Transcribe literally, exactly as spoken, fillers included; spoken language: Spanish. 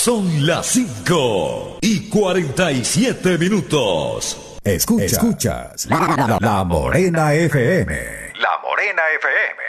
Son las cinco y cuarenta y siete minutos. Escucha, escuchas la, la, la Morena F M. La Morena F M.